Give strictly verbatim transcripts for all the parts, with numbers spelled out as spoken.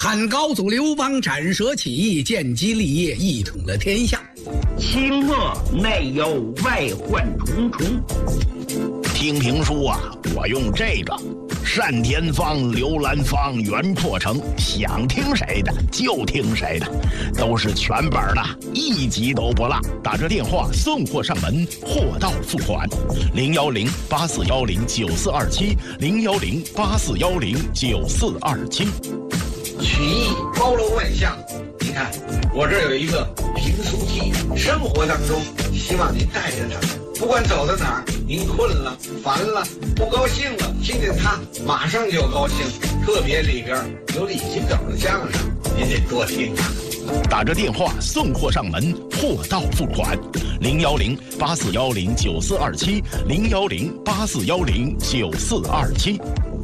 汉高祖刘邦斩蛇起义，建基立业，一统了天下。 清末内忧外患重重。 听评书啊，我用这个单田芳、刘兰芳、袁阔成，想听谁的就听谁的，都是全本的，一集都不落。打这电话送货上门，货到付款。零幺零八四幺零九四二七，零幺零八四幺零九四二七。 曲艺包罗万象，你看我这儿有一个评书机，生活当中希望您带着它，不管走到哪儿，您困了、烦了、不高兴了，听见它马上就高兴。特别里边有李金斗的相声，您得多听啊。 打着电话送货上门，货到付款。零幺零八四幺零九四二七，零幺零八四幺零九四二七。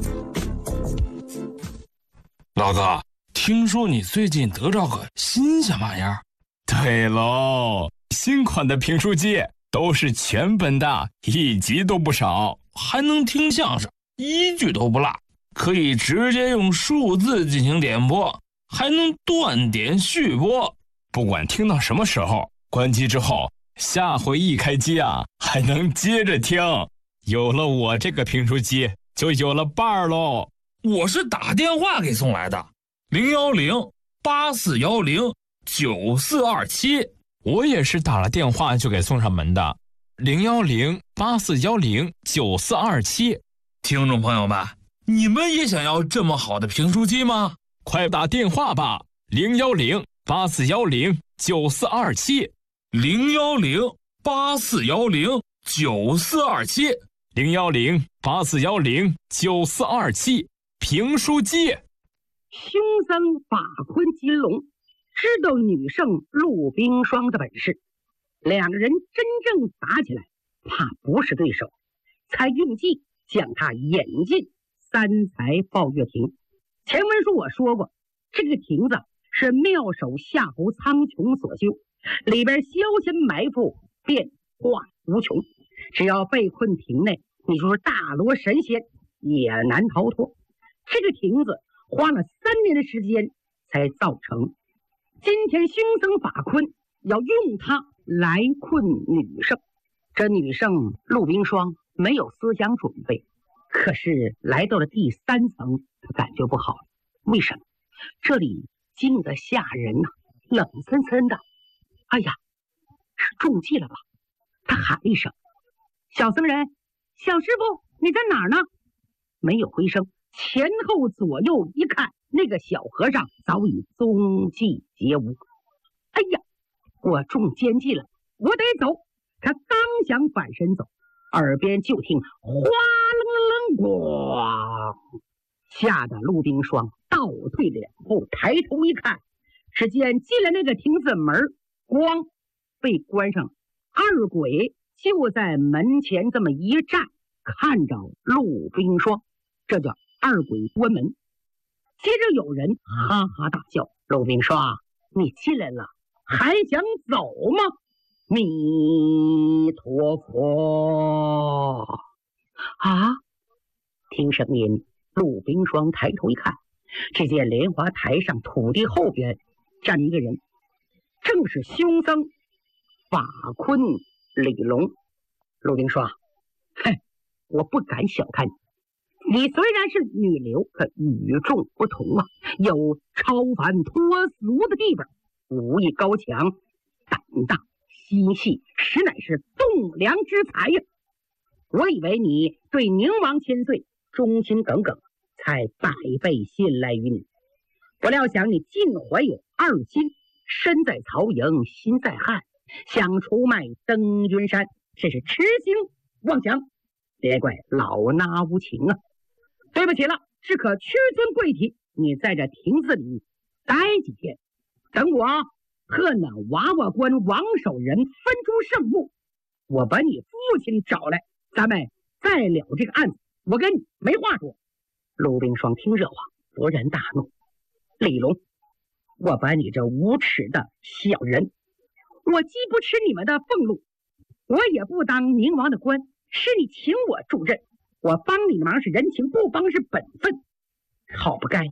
老哥，听说你最近得着个新鲜玩意儿？ 对喽，新款的评书机都是全本的，一集都不少， 还能听相声，一句都不落，可以直接用数字进行点播，还能断点续播。 不管听到什么时候，关机之后，下回一开机啊，还能接着听。有了我这个评书机，就有了伴儿喽。 我是打电话给送来的，零幺零八四幺零九四二七。 我也是打了电话就给送上门的，零幺零八四幺零九四二七。 听众朋友们，你们也想要这么好的评书机吗？ 快打电话吧，零幺零八四幺零九四二七， 零幺零八四幺零九四二七， 零幺零八四幺零九四二七。评书机。 凶僧法坤金龙知道女圣陆冰霜的本事，两个人真正打起来，怕不是对手，才用计将他引进三才抱月亭。前文书我说过，这个亭子是妙手夏侯苍穹所修，里边消遣埋伏，变化无穷，只要被困亭内，你说大罗神仙也难逃脱。这个亭子花了三年的时间才造成，今天凶僧法坤要用它来困女圣。这女圣陆冰霜没有思想准备，可是来到了第三层，她感觉不好。为什么？这里静得吓人呐、啊，冷森森的。哎呀，是中计了吧？他喊一声：“小僧人，小师傅，你在哪儿呢？”没有回声。前后左右一看，那个小和尚早已踪迹皆无。哎呀，我中奸计了，我得走。他刚想反身走，耳边就听哗楞楞咣，吓得陆冰霜倒退两步，抬头一看，只见进了那个亭子门，咣被关上。二鬼就在门前这么一站，看着陆冰霜，这叫二鬼关门。接着有人哈哈大笑：“陆冰霜，你进来了，还想走吗？”弥陀佛！啊！听声音，陆冰霜抬头一看，只见莲花台上土地后边站一个人，正是凶僧法坤李龙。陆冰霜，嘿，我不敢小看你。你虽然是女流，可与众不同啊，有超凡脱俗的地方，武艺高强，胆大心细，实乃是栋梁之才呀！我以为你对宁王千岁忠心耿耿，才百倍信赖于你，不料想你尽怀有二心，身在曹营心在汉，想出卖登云山，这是痴心妄想，别怪老衲无情啊！对不起了，只可屈尊跪体，你在这亭子里待几天，等我和那娃娃关王守仁分出胜负，我把你父亲找来，咱们再了这个案子，我跟你没话说。陆冰霜听这话，勃然大怒：“李龙，我把你这无耻的小人，我既不吃你们的俸禄，我也不当宁王的官，是你请我助阵，我帮你的忙是人情，不帮是本分。好不该，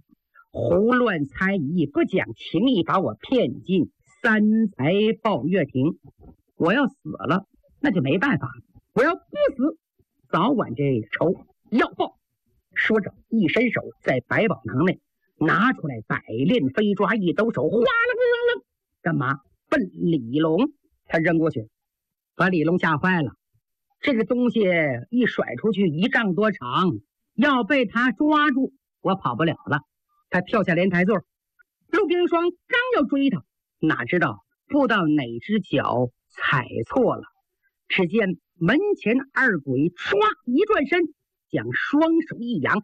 胡乱猜疑，不讲情义，把我骗进三才抱月亭。我要死了，那就没办法了；我要不死，早晚这仇要报。说着，一伸手在百宝囊内拿出来百炼飞抓一抖手，哗啦啦啦，干嘛？奔李龙。他扔过去，把李龙吓坏了。这个东西一甩出去一丈多长，要被他抓住，我跑不了了。他跳下莲台座，陆冰霜刚要追他，哪知道不知道哪只脚踩错了。只见门前二鬼唰一转身，将双手一扬，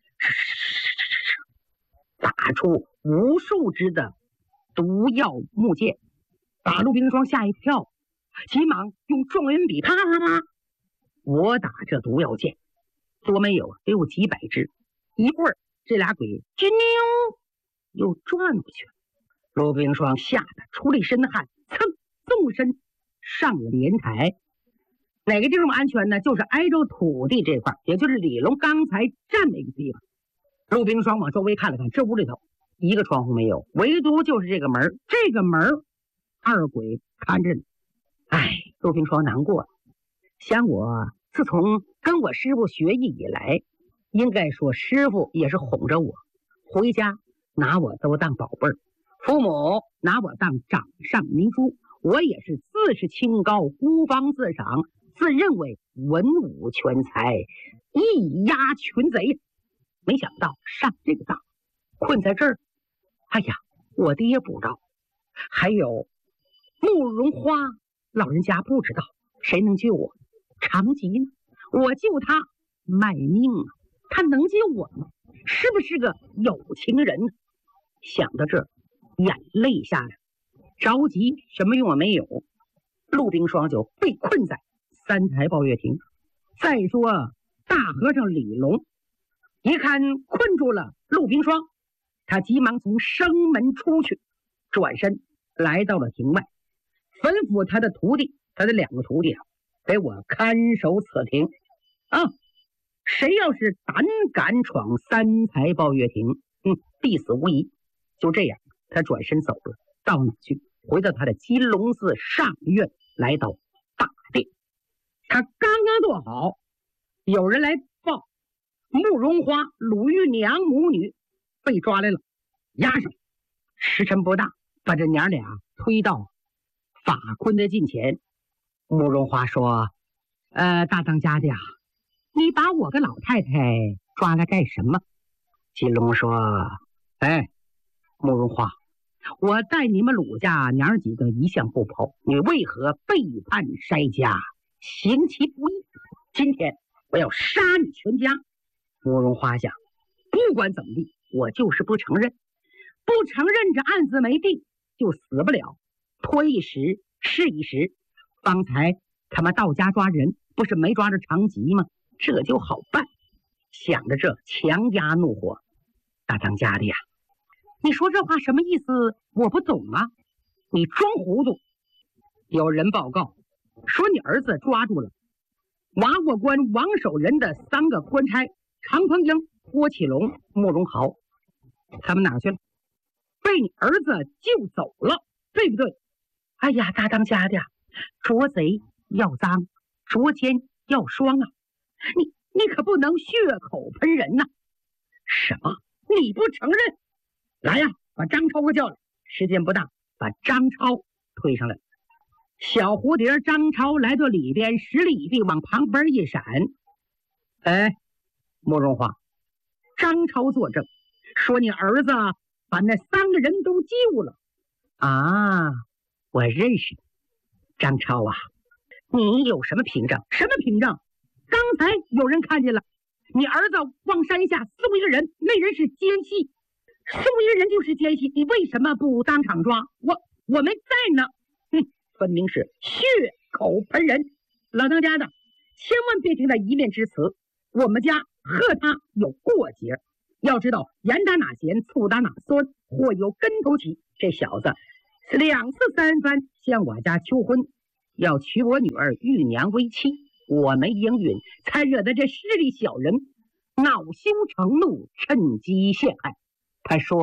打出无数支的毒药木剑，把陆冰霜吓一跳，急忙用状元笔啪啪啪，我打这毒药剑多没有，得有几百支。一会儿这俩鬼吱扭又转过去了。陆冰霜吓得出了一身汗，噌纵身上了莲台。哪个地方安全呢？就是挨着土地这块，也就是李龙刚才站那个地方。陆冰霜往周围看了看，这屋里头一个窗户没有，唯独就是这个门。这个门二鬼看着呢。哎，陆冰霜难过了，想我自从跟我师傅学艺以来，应该说师傅也是哄着我，回家拿我都当宝贝儿，父母拿我当掌上明珠，我也是自视清高，孤芳自赏，自认为文武全才，一压群贼。没想到上这个当，困在这儿。哎呀，我爹不知道，还有慕容花老人家不知道，谁能救我？长吉呢？我救他卖命啊，他能救我吗？是不是个有情人呢？想到这儿，眼泪下来，着急什么用也没有。陆冰霜就被困在三台抱月亭。再说大和尚李龙一看困住了陆冰霜，他急忙从生门出去，转身来到了亭外，吩咐他的徒弟，他的两个徒弟啊，给我看守此亭啊！谁要是胆敢闯三台抱月亭，嗯，必死无疑。就这样，他转身走了，到哪去？回到他的金龙寺上院，来到大殿。他刚刚坐好，有人来报，慕容花、鲁玉娘母女被抓来了，押上。时辰不大，把这娘俩推到法坤的近前。慕容花说：“呃，大当家的呀，你把我个老太太抓来干什么？”金龙说：“哎，慕容花，我待你们鲁家娘几个一向不薄，你为何背叛筛家，行其不义？今天我要杀你全家。”慕容花想，不管怎么地，我就是不承认，不承认这案子没定，就死不了。拖一时是一时，方才他们到家抓人，不是没抓着长吉吗？这就好办。想着这，强压怒火：“大当家的呀，你说这话什么意思？我不懂啊！你装糊涂！有人报告说你儿子抓住了瓦火关王守仁的三个官差：常鹏英、郭启龙、慕容豪。他们哪去了？被你儿子救走了，对不对？哎呀，大当家的，捉贼要赃，捉奸要双啊！你你可不能血口喷人呐、啊！什么？你不承认？来呀，把张超给叫来。时间不大，把张超推上来。小蝴蝶张超来到里边，十里地往旁边一闪。哎，慕容花，张超作证，说你儿子把那三个人都救了。啊，我认识张超啊，你有什么凭证？什么凭证？刚才有人看见了，你儿子往山下送一个人，那人是奸细，送一个人就是奸细，你为什么不当场抓？我我们在呢。哼，分明是血口喷人。老当家的，千万别听他一面之词，我们家和他有过节。要知道严打哪贤，醋打哪酸，或有跟头起。这小子是两次三番向我家求婚，要娶我女儿玉娘为妻，我没应允，才惹得这势利小人恼羞成怒，趁机陷害。他说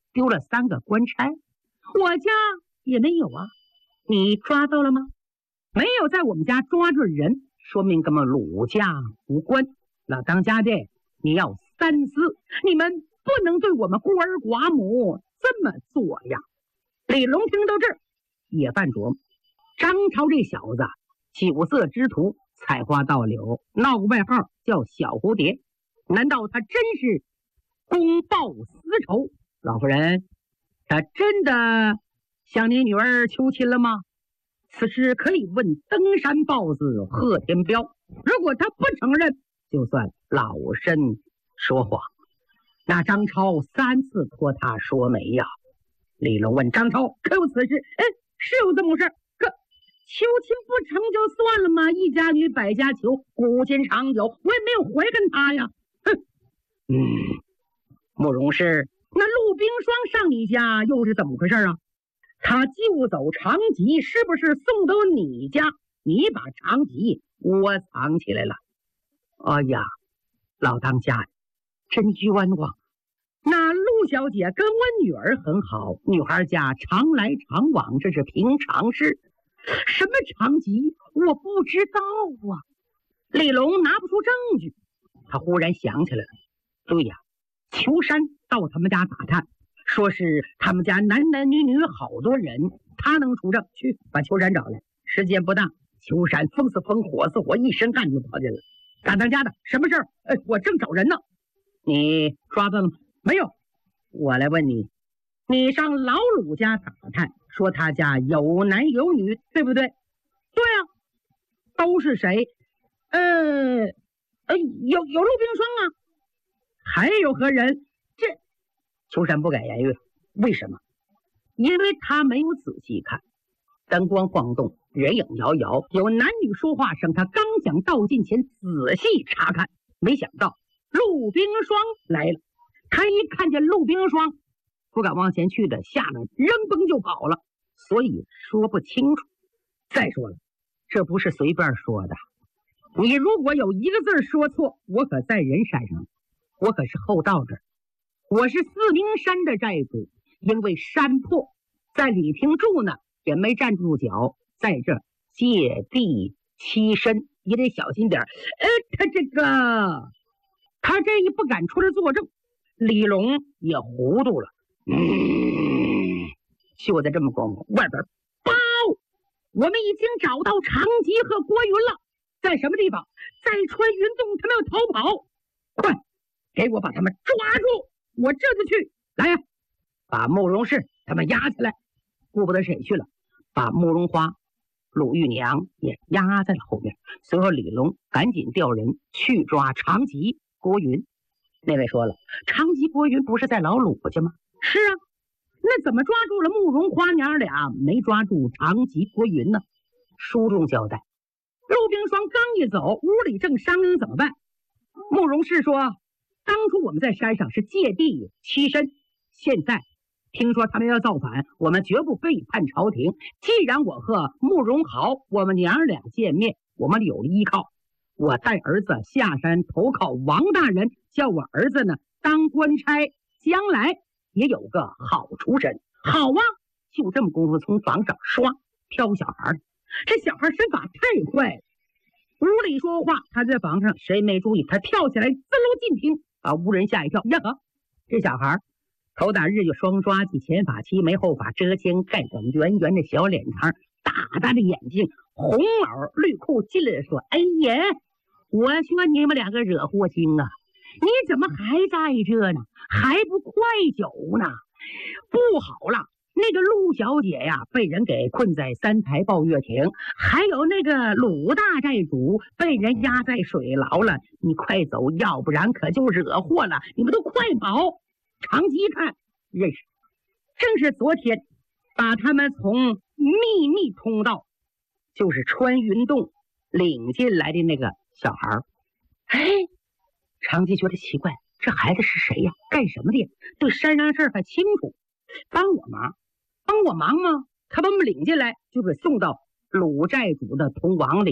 丢了三个官差，我家也没有啊。你抓到了吗？没有在我们家抓住人，说明跟我们鲁家无关。老当家的，你要三思，你们不能对我们孤儿寡母这么做呀。李龙听到这儿也犯琢磨，张超这小子酒色之徒，采花盗柳，闹个外号叫小蝴蝶，难道他真是公报私仇？老夫人，他真的向你女儿求亲了吗？此事可以问登山豹子贺天彪，如果他不承认，就算老身说谎。那张超三次托他说媒呀。李龙问张超，可有此事？哎，是有这么事，可求亲不成就算了吗？一家女百家求，古今长久，我也没有回跟他呀。哼，嗯，慕容氏，那陆冰霜上你家又是怎么回事啊？他救走长吉，是不是送到你家？你把长吉窝藏起来了？哎呀，老当家真冤枉！那陆小姐跟我女儿很好，女孩家常来常往，这是平常事。什么长吉，我不知道啊。李龙拿不出证据，他忽然想起来了。对呀，裘山到他们家打探，说是他们家男男女女好多人，他能出证。去把裘山找来。时间不大，裘山风似风，火似火，一身汗就跑进来了。大当家的，什么事儿？呃，我正找人呢。你抓到了吗？没有。我来问你，你上老鲁家打探，说他家有男有女，对不对？对啊。都是谁？呃呃，有有陆冰霜啊。还有何人？这裘山不敢言语。为什么？因为他没有仔细看，灯光晃动，人影摇摇，有男女说话声。他刚想到近前仔细查看，没想到陆冰霜来了。他一看见陆冰霜，不敢往前去的，吓得扔崩就跑了，所以说不清楚。再说了，这不是随便说的，你如果有一个字说错，我可在人山上，我可是厚道着。我是四明山的寨主，因为山破，在里厅住呢，也没站住脚，在这借地栖身，也得小心点。呃，他这个，他这一不敢出来作证，李龙也糊涂了。嗯，就在这么光芒，外边报，我们已经找到长吉和郭云了，在什么地方？在穿云洞，他们要逃跑，快给我把他们抓住，我这就去。来呀，把慕容氏他们押起来。顾不得谁去了，把慕容花、鲁玉娘也压在了后面。随后李龙赶紧调人去抓长吉、郭云。那位说了，长吉、郭云不是在老鲁家吗？是啊，那怎么抓住了慕容花娘俩，没抓住长吉、郭云呢？书中交代，陆冰霜刚一走，屋里正商量怎么办。慕容氏说，当初我们在山上是借地栖身，现在听说他们要造反，我们绝不背叛朝廷。既然我和慕容豪我们娘俩见面，我们有了依靠，我带儿子下山投靠王大人，叫我儿子呢当官差，将来也有个好出身。好啊，就这么功夫，从房上唰飘小孩，这小孩身法太快了，屋里说话，他在房上谁没注意，他跳起来滋溜进厅，把屋人吓一跳。呀呵，这小孩头打日月双抓髻，前发齐眉，后发遮肩盖梗，圆圆的小脸庞，大大的眼睛，红袄绿裤，进来说，哎呀，我说你们两个惹祸精啊，你怎么还在这呢？还不快走呢？不好了，那个陆小姐呀，被人给困在三台抱月亭，还有那个鲁大寨主被人压在水牢了。你快走，要不然可就惹祸了，你们都快跑。长吉一看认识，正是昨天把他们从秘密通道，就是穿云洞领进来的那个小孩。哎，长吉觉得奇怪，这孩子是谁呀？干什么的？对山上事还清楚，帮我忙，帮我忙吗？他把我们领进来，就给送到鲁寨主的通往里。